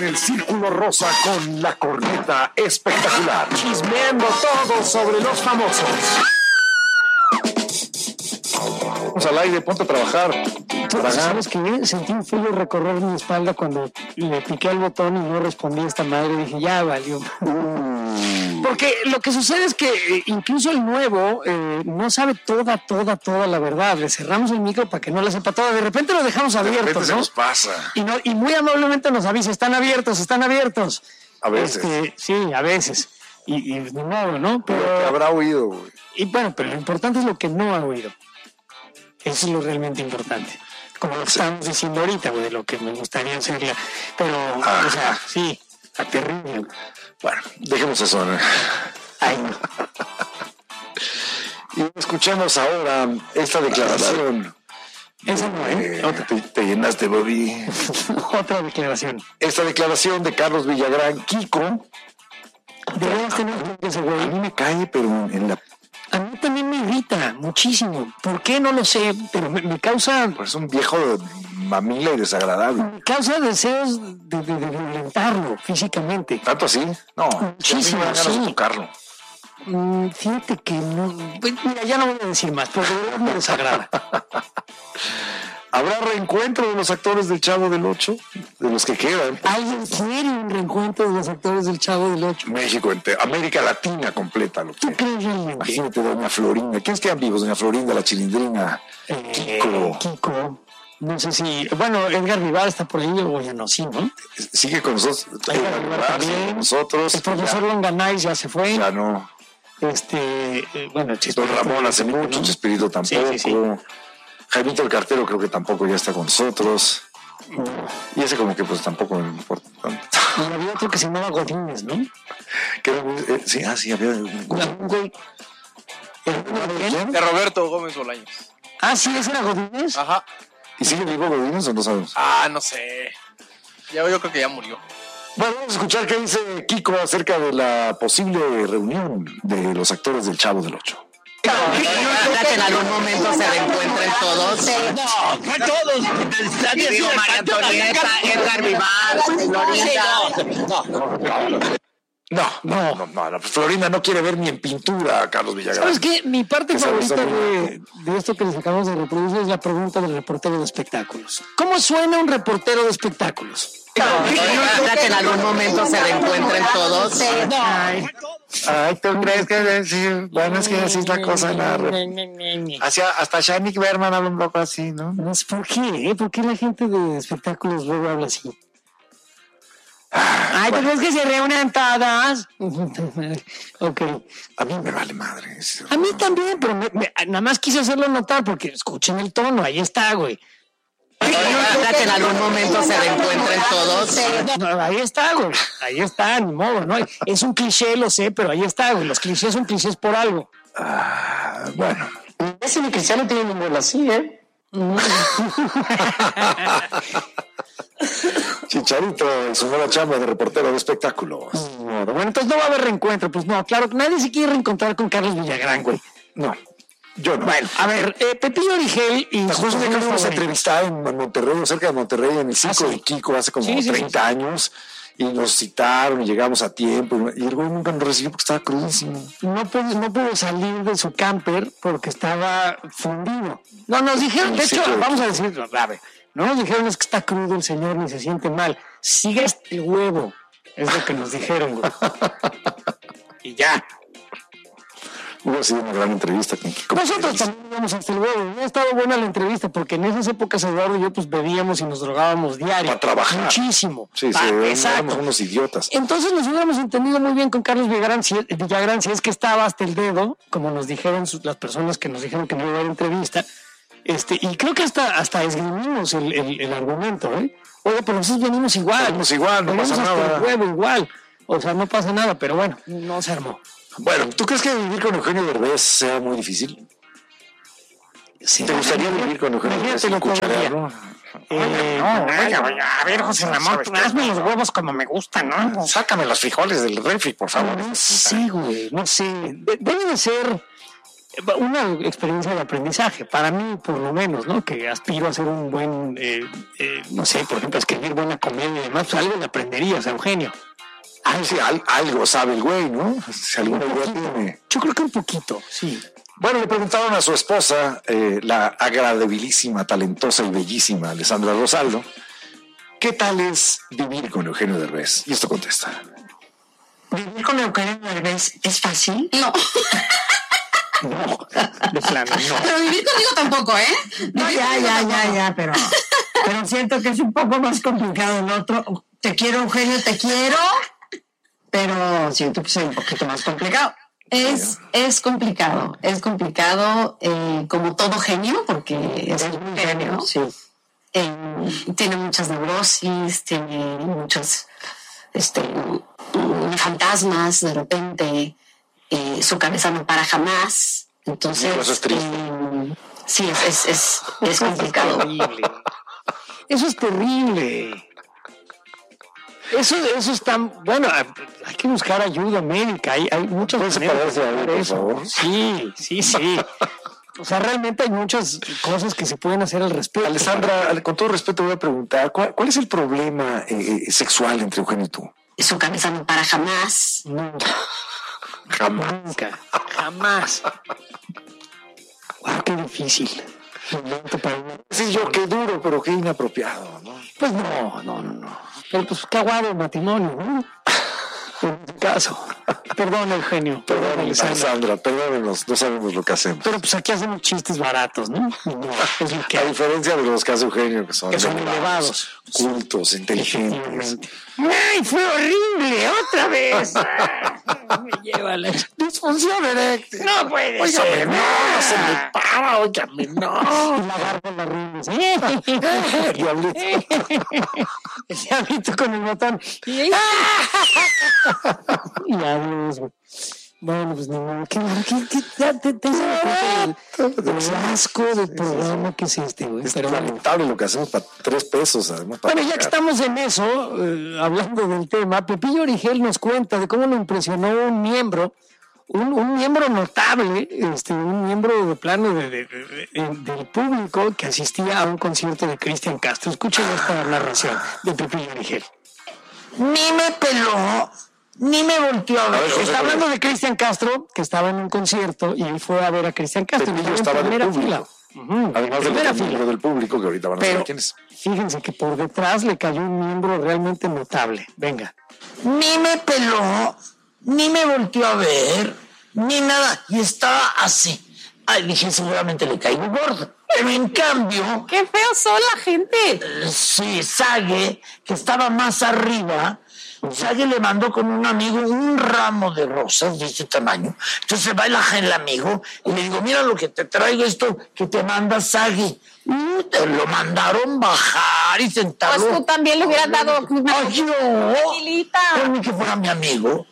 en el Círculo Rosa con la corneta espectacular. Chismeando todo sobre los famosos. Vamos al aire, ponte a trabajar. ¿Sabes qué? Sentí un frío recorrer mi espalda cuando le piqué al botón y no respondí a esta madre. Dije, ya valió. Porque lo que sucede es que incluso el nuevo no sabe toda la verdad. Le cerramos el micro para que no la sepa toda. De repente lo dejamos abierto, de repente se nos pasa. Y muy amablemente nos avisa, están abiertos. A veces. Sí, a veces. Y de nuevo, ¿no? Pero habrá oído, güey. Y bueno, pero lo importante es lo que no ha oído. Eso es lo realmente importante. Como lo que estamos diciendo ahorita, güey, de lo que me gustaría hacerle. Pero, o sea, sí, está terrible. Bueno, dejemos eso, ¿no? Ay, no. Y escuchamos ahora esta declaración. Esa no, ¿eh? Otra. Te llenaste, Bobby. Otra declaración. Esta declaración de Carlos Villagrán, Kiko. Deberías tener ese güey. A mí me cae, pero en la... A mí también me irrita muchísimo. ¿Por qué? No lo sé, pero me causa... Pues es un viejo mamila y desagradable. Me causa deseos de violentarlo físicamente. ¿Tanto así? No, muchísimo, a mí me dan ganas de tocarlo. Fíjate que no... Pues mira, ya no voy a decir más, porque de verdad me desagrada. ¿Habrá reencuentro de los actores del Chavo del Ocho? De los que quedan. ¿Alguien quiere un reencuentro de los actores del Chavo del Ocho? México entero, América Latina completa. ¿Tú crees realmente? Imagínate, doña Florinda. ¿Quiénes quedan vivos? Doña Florinda, la Chilindrina, Kiko. No sé si... Bueno, Edgar Vivar está por ahí o ya no, sí, ¿no? Sigue con nosotros. Edgar Vivar también. Con nosotros. El profesor Longanay ya se fue. Ya no. Bueno, Don Ramón hace mucho, ¿no? Chespirito tampoco. Sí. Jaimito el Cartero creo que tampoco ya está con nosotros. Y ese como que pues tampoco me importa tanto. Y había otro que se llamaba Godínez, ¿no? Sí, había un güey. De Roberto Gómez Bolaños. Ah, sí, ese era Godínez. Ajá. ¿Y sigue vivo Godínez o no sabemos? No sé. Yo creo que ya murió. Bueno, vamos a escuchar qué dice Kiko acerca de la posible reunión de los actores del Chavo del Ocho. Que en algún momento se reencuentren todos. No todos. Digo, María Antonieta, Edgar Vivar, Florinda. No, Florinda no quiere ver ni en pintura a Carlos Villagrán. ¿Sabes qué? Mi parte favorita de esto que les acabamos de reproducir es la pregunta del reportero de espectáculos. ¿Cómo suena un reportero de espectáculos? Que en algún momento se reencuentren todos. Ay, ¿tú crees que sí? Bueno, es que así es la cosa. Hasta Shanik Berman habla un poco así, ¿no? ¿Por qué? ¿Por qué la gente de espectáculos luego habla así? ¿tú crees que se reúnen todas? Ok. A mí me vale madre. A mí también, pero nada más quise hacerlo notar porque escuchen el tono, ahí está, güey. Que en algún momento se reencuentren todos. Ahí está, güey. Ahí está, ni modo, ¿no? Es un cliché, lo sé, pero ahí está, güey. Los clichés son clichés por algo. Bueno. Ese de Cristiano tiene un nombre así, ¿eh? Chicharito su nueva chamba de reportero de espectáculos. Bueno, entonces no va a haber reencuentro. Pues no, claro, nadie se quiere reencontrar con Carlos Villagrán, güey. No. Yo no. Bueno, a ver, Pepillo Origel y... Nosotros nos entrevistaron en Monterrey, cerca de Monterrey, en el Circo de Kiko, hace como 30 años, y nos citaron y llegamos a tiempo, y el güey nunca nos recibió porque estaba crudísimo. No pudo salir de su camper porque estaba fundido. No, nos dijeron, de hecho, vamos a decirlo, a ver, no nos dijeron es que está crudo el señor ni se siente mal, sigue este huevo, es lo que nos dijeron, güey. Y ya. Hubo sido una gran entrevista con Kiko. Nosotros también íbamos hasta el huevo. Ha estado buena la entrevista porque en esas épocas Eduardo y yo pues bebíamos y nos drogábamos diario. Para trabajar. Muchísimo. Sí, éramos unos idiotas. Entonces nos hubiéramos entendido muy bien con Carlos Villagrán si es que estaba hasta el dedo, como nos dijeron las personas que nos dijeron que no iba a haber entrevista. Y creo que hasta esgrimimos el argumento, ¿eh? Oye, pero nosotros venimos igual. Venimos igual, no pasa nada. El huevo igual. O sea, no pasa nada, pero bueno, no se armó. Bueno, ¿tú crees que vivir con Eugenio Derbez sea muy difícil? Sí, ¿Te gustaría vivir con Eugenio Derbez? A ver, José Ramón, hazme los huevos como me gustan, ¿no? Sácame los frijoles del refri, por favor. No sé, güey, no sé. Debe de ser una experiencia de aprendizaje, para mí por lo menos, ¿no? Que aspiro a ser un buen, no sé, por ejemplo, escribir buena comedia y demás, pues algo le aprenderías, Eugenio. Sí, algo sabe el güey, ¿no? Si alguna idea tiene. Yo creo que un poquito, sí. Bueno, le preguntaron a su esposa, la agradabilísima, talentosa y bellísima Alessandra Rosaldo, ¿qué tal es vivir con Eugenio Derbez? Y esto contesta. ¿Vivir con Eugenio Derbez es fácil? No. No, de plano, no. Pero vivir conmigo tampoco, ¿eh? No, ya, pero siento que es un poco más complicado el otro. Te quiero, Eugenio, te quiero, pero siento que es un poquito más complicado. Es complicado, como todo genio, porque es un genio. Sí. Tiene muchas neurosis, tiene muchos fantasmas de repente, su cabeza no para jamás. Entonces, eso es triste. Sí, es complicado. Eso es terrible. Eso está, bueno, hay que buscar ayuda médica, hay muchas maneras de hacer eso. Sí. O sea, realmente hay muchas cosas que se pueden hacer al respecto. Alessandra, con todo respeto voy a preguntar, ¿cuál es el problema sexual entre Eugenio y tú? Su cabeza no para jamás. No, Jamás. jamás. Wow, qué difícil. Sí, yo qué duro, pero qué inapropiado, ¿no? Pues no. Pero pues qué aguado el matrimonio, ¿no? En este caso. Perdón, Eugenio. Perdón, Alessandra, perdónenos, no sabemos lo que hacemos. Pero pues aquí hacemos chistes baratos, ¿no? No, es lo que A hay. diferencia de los que hace Eugenio, que son elevados. cultos, inteligentes. Efectivamente. ¡Ay, fue horrible! ¡Otra vez! Me lleva la Disfunción eréctil. No puede Óigame, ser. no, se me para, óigame, no. Y la agarro en las rines. El diablito con el botón. Y adiós, güey. Bueno, pues no, ¿qué ya te el asco del programa que es este, güey? Es Pero lamentable lo que hacemos para 3 pesos, además. bueno, ya que estamos en eso, hablando del tema, Pepillo Origel nos cuenta de cómo lo impresionó un miembro notable, un miembro de plano del público que asistía a un concierto de Cristian Castro. Escuchen esta narración de Pepillo Origel. Ni me peló, ni me volteó a ver. Está hablando de Cristian Castro, que estaba en un concierto y él fue a ver a Cristian Castro. Pepillo Y estaba en de primera público. fila. Además del Primera miembro fila. del público, que ahorita van a saber Pero quién es. fíjense que por detrás le cayó un miembro realmente notable. Venga. Ni me peló, ni me volteó a ver, ni nada. Y estaba así. Ay, dije, seguramente le caigo gordo. Pero en cambio, ¡Qué feo son la gente! sí, Sage, que estaba más arriba, Sage le mandó con un amigo un ramo de rosas de este tamaño. Entonces va el amigo y le digo, mira lo que te traigo, esto que te manda Sage. Te lo mandaron bajar y sentarlo. Pues tú también le hubieras dado una Ay, yo, tranquilita. por mí que fuera mi amigo.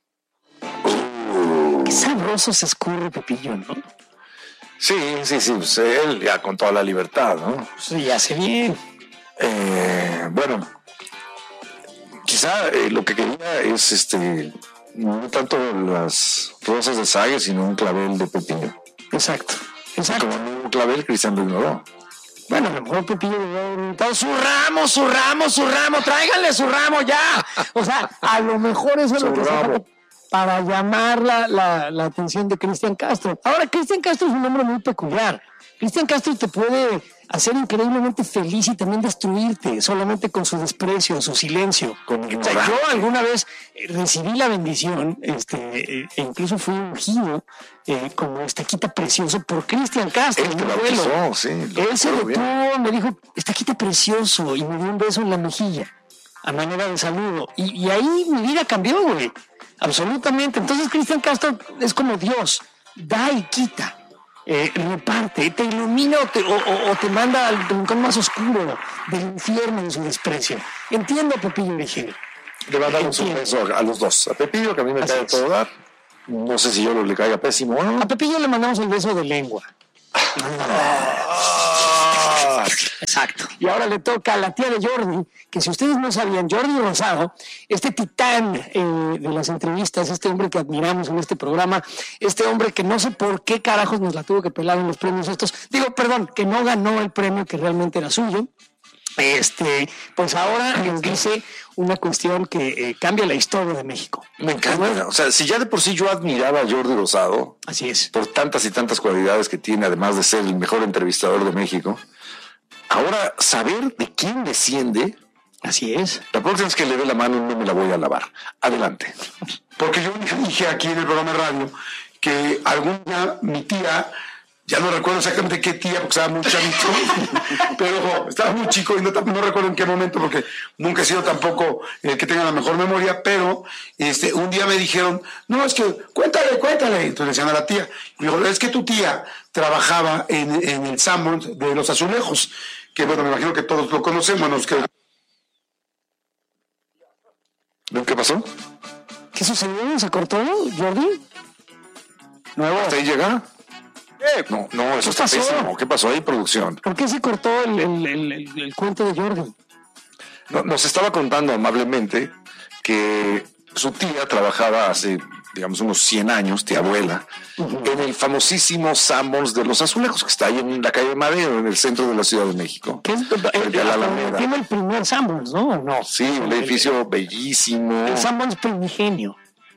Qué sabroso se escurre Pepillo, ¿no? Sí, pues él ya con toda la libertad, ¿no? Sí, hace bien. Bueno, quizá lo que quería es no tanto las rosas de Sage, sino un clavel de Pepillo. Exacto. Como un clavel, Cristian lo ignoró. Bueno, a lo mejor Pepillo le hubiera gritado, su ramo, tráiganle su ramo ya. O sea, a lo mejor eso es lo que se hace para llamar la atención de Cristian Castro. Ahora, Cristian Castro es un hombre muy peculiar. Cristian Castro te puede hacer increíblemente feliz y también destruirte solamente con su desprecio, su silencio. O sea, yo alguna vez recibí la bendición, e incluso fui ungido como estaquita precioso por Cristian Castro. Él te bautizó, sí. Él se detuvo, me dijo, estaquita precioso, y me dio un beso en la mejilla, a manera de saludo. Y ahí mi vida cambió, güey. Absolutamente. Entonces Cristian Castro es como Dios, da y quita. Reparte, te ilumina o te manda al rincón más oscuro del infierno de su desprecio. Entiendo a Pepillo Origel. Le mandamos un beso a los dos. A Pepillo, que a mí me cae todo dar. No sé si yo le caiga pésimo o no. A Pepillo le mandamos el beso de lengua. Exacto. Y ahora le toca a la tía de Jordi, que si ustedes no sabían, Jordi Rosado, este titán de las entrevistas, este hombre que admiramos en este programa, este hombre que no sé por qué carajos nos la tuvo que pelar en los premios estos, que no ganó el premio que realmente era suyo. Pues ahora nos dice una cuestión que cambia la historia de México. Me encanta. O sea, si ya de por sí yo admiraba a Jordi Rosado, así es, por tantas y tantas cualidades que tiene, además de ser el mejor entrevistador de México, ahora saber de quién desciende. Así es. La próxima vez que le dé la mano no me la voy a lavar. Adelante. Porque yo dije aquí en el programa de radio que algún día mi tía, ya no recuerdo exactamente qué tía, porque estaba muy chavito, pero estaba muy chico y no recuerdo en qué momento, porque nunca he sido tampoco el que tenga la mejor memoria, pero un día me dijeron, no, es que cuéntale. Entonces decían a la tía, y me dijo, es que tu tía trabajaba en el Sanborns de los Azulejos, que bueno, me imagino que todos lo conocemos, que... ¿Qué pasó? ¿Qué sucedió? ¿Se cortó, Jordi? ¿Nuevo? ¿Hasta ahí llega? No, eso está pésimo. ¿Qué pasó ahí, producción? ¿Por qué se cortó el cuento de Jordi? No, nos estaba contando amablemente que su tía trabajaba hace, digamos, unos 100 años, tía abuela, en el famosísimo Sanborns de los Azulejos, que está ahí en la calle Madero, en el centro de la Ciudad de México. ¿Qué es? Tiene el primer Sanborns, ¿no? ¿O no? Sí, un edificio bellísimo. El Sanborns primigenio.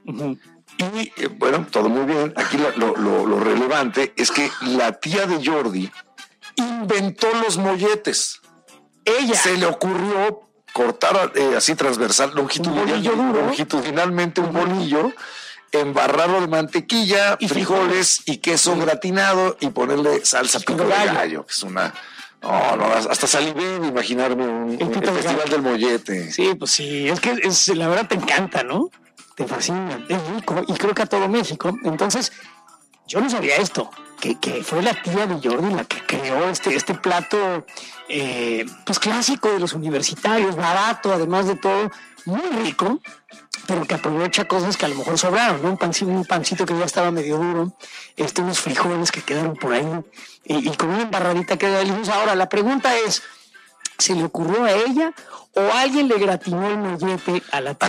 Y bueno, todo muy bien. Aquí lo relevante es que la tía de Jordi inventó los molletes. Ella. Se le ocurrió cortar así transversal, longitudinalmente un bolillo, embarrarlo de mantequilla, y frijoles y queso gratinado y ponerle salsa pico de gallo, que es una... No, hasta salivé de imaginarme el festival del mollete. Sí, pues sí, es que la verdad te encanta, ¿no? Te fascina, es rico y creo que a todo México. Entonces, yo no sabía esto, que fue la tía de Jordi la que creó este plato pues clásico de los universitarios, barato, además de todo, muy rico, pero que aprovecha cosas que a lo mejor sobraron, ¿no? Un pancito que ya estaba medio duro, unos frijoles que quedaron por ahí, y con una embarradita que era deliciosa. Ahora, la pregunta es, ¿se le ocurrió a ella o alguien le gratinó el mollete a la tía?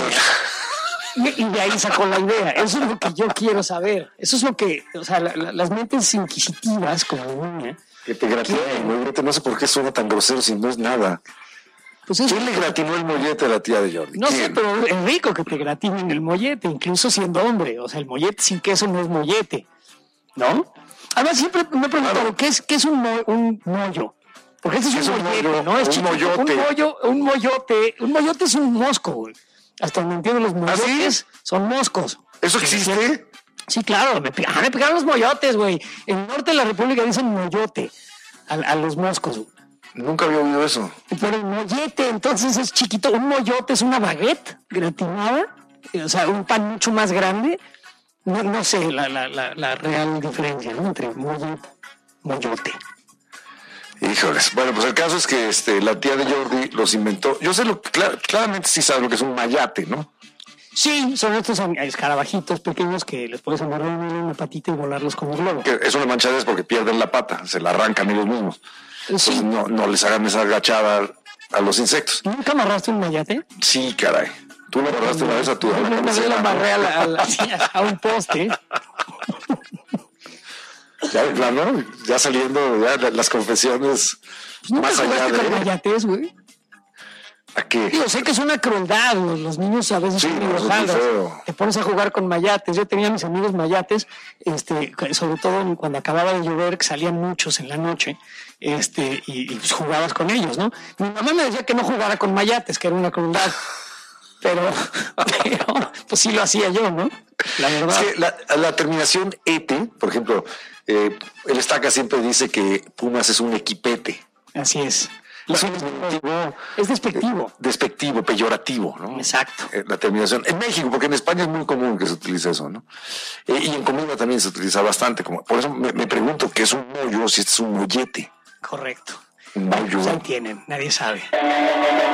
Y de ahí sacó la idea. Eso es lo que yo quiero saber. Eso es lo que, o sea, las mentes inquisitivas como niña. Que te gratinó el mollete, no sé por qué suena tan grosero si no es nada. Pues ¿quién le gratinó el mollete a la tía de Jordi? No sé, pero es rico que te gratinen el mollete, incluso siendo hombre. O sea, el mollete sin queso no es mollete, ¿no? Además, siempre me he preguntado, ¿qué es un mollo? Porque este es un mollete, ¿no? Es un mollote. Un mollote es un mosco, güey. Hasta donde entiendo, los mollotes son moscos. ¿Eso existe? Sí, claro, me pegaron los mollotes, güey. En el norte de la República dicen mollote a los moscos, güey. Nunca había oído eso. Pero el mollete, entonces, es chiquito. Un mollote es una baguette gratinada, o sea, un pan mucho más grande. No sé la real diferencia, ¿no? Entre mollote. Híjoles. Bueno, pues el caso es que la tía de Jordi los inventó. Yo sé claramente sí sabes lo que es un mayate, ¿no? Sí, son estos escarabajitos pequeños que les puedes amarrar una patita y volarlos como globo. Que es una manchadez porque pierden la pata, se la arrancan ellos mismos. Sí. Entonces no les hagan esa agachada a los insectos. ¿Nunca amarraste un mayate? Sí, caray. Tú lo amarraste una vez a tu... Una vez lo amarré a un poste. Ya de plano, ya saliendo las confesiones más allá de... con mayates, güey? ¿A qué? Yo sé que es una crueldad, los niños a veces son enojados. Te pones a jugar con mayates. Yo tenía mis amigos mayates, sobre todo cuando acababa de llover, que salían muchos en la noche, y pues jugabas con ellos, ¿no? Mi mamá me decía que no jugara con mayates, que era una crueldad. Pero pues sí lo hacía yo, ¿no? La verdad. Es que la terminación ete, por ejemplo, el Estaca siempre dice que Pumas es un equipete. Así es. Es despectivo. Despectivo, peyorativo, ¿no? Exacto. La terminación. En México, porque en España es muy común que se utilice eso, ¿no? Y en comida también se utiliza bastante. Por eso me pregunto qué es un mollo, si este es un mollete. Correcto. Un mollo. Pues ahí tienen, nadie sabe.